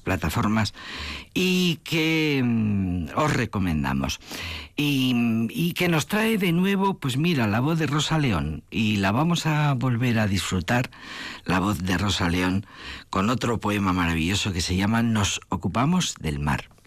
plataformas y que os recomendamos. Y que nos trae de nuevo, pues mira, la voz de Rosa León. Y la vamos a volver a disfrutar, la voz de Rosa León, con otro poema maravilloso que se llama Nos ocupamos del mar.